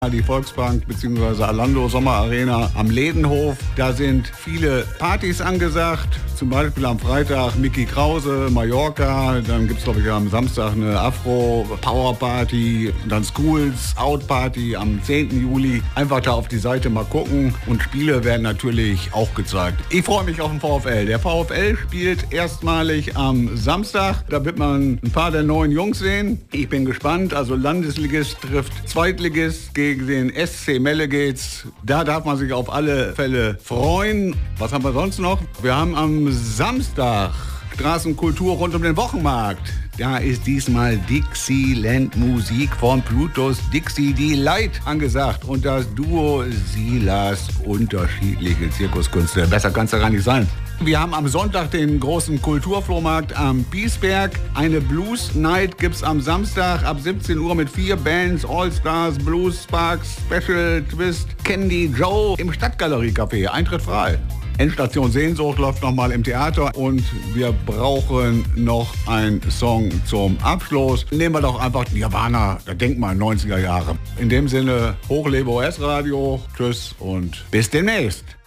Die Volksbank bzw. Alando Sommerarena am Ledenhof. Da sind viele Partys angesagt. Zum Beispiel am Freitag Mickey Krause, Mallorca. Dann gibt es, glaube ich, am Samstag eine Afro-Power-Party. Dann Schools Out Party am 10. Juli. Einfach da auf die Seite mal gucken. Und Spiele werden natürlich auch gezeigt. Ich freue mich auf den VfL. Der VfL spielt erstmalig am Samstag. Da wird man ein paar der neuen Jungs sehen. Ich bin gespannt. Also Landesligist trifft Zweitligist gegen den SC Melle-Gates. Da darf man sich auf alle Fälle freuen. Was haben wir sonst noch? Wir haben am Samstag Straßenkultur rund um den Wochenmarkt. Da ist diesmal Dixieland Musik von Plutos Dixie Delight angesagt und das Duo Silas, unterschiedliche Zirkuskünste. Besser kann es ja gar nicht sein. Wir haben am Sonntag den großen Kulturflohmarkt am Biesberg. Eine Blues Night gibt's am Samstag ab 17 Uhr mit 4 Bands: All Stars, Blues Sparks, Special Twist, Candy Joe im Stadtgalerie Café. Eintritt frei. Endstation Sehnsucht läuft nochmal im Theater und wir brauchen noch einen Song zum Abschluss. Nehmen wir doch einfach Nirvana, da denkt man 90er Jahre. In dem Sinne, hochlebe OS Radio, tschüss und bis demnächst.